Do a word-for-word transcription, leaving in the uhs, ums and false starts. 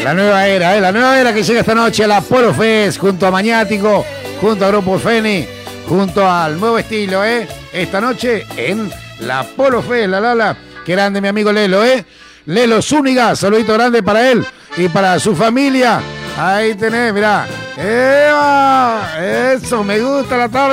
La nueva era, ¿eh? La nueva era que llega esta noche a la Polo Fest, junto a Maniático, junto a Grupo Feni, junto al nuevo estilo, ¿eh? Esta noche en la Polo Fest, la Lala. Qué grande mi amigo Lelo, ¿eh? Lelo Zúñiga, saludito grande para él y para su familia. Ahí tenés, mirá. ¡Eva! Eso, me gusta la tarde.